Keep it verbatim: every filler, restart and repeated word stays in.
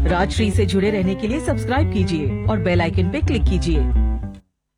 राजश्री से जुड़े रहने के लिए सब्सक्राइब कीजिए और बेल आइकन पे क्लिक कीजिए।